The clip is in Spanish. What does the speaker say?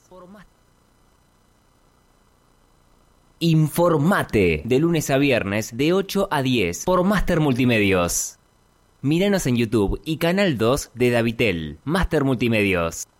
Informate de lunes a viernes de 8 a 10 por Master Multimedios. Míranos en YouTube y Canal 2 de Davitel, Master Multimedios.